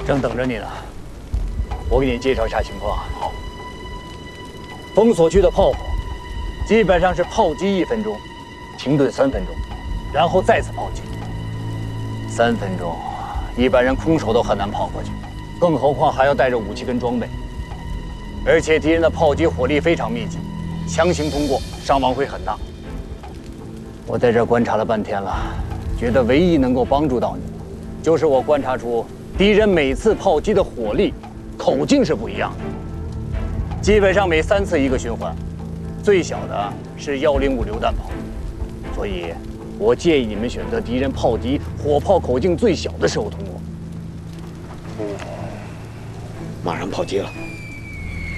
正等着你呢。我给你介绍一下情况。好。封锁区的炮火，基本上是炮击1分钟，停顿3分钟，然后再次炮击。3分钟，一般人空手都很难跑过去，更何况还要带着武器跟装备。而且敌人的炮击火力非常密集，强行通过，伤亡会很大。我在这儿观察了半天了，觉得唯一能够帮助到你，就是我观察出敌人每次炮击的火力、口径是不一样的。基本上每3次1个循环，最小的是105榴弹炮，所以我建议你们选择敌人炮击火炮口径最小的时候通过。 马上炮击了。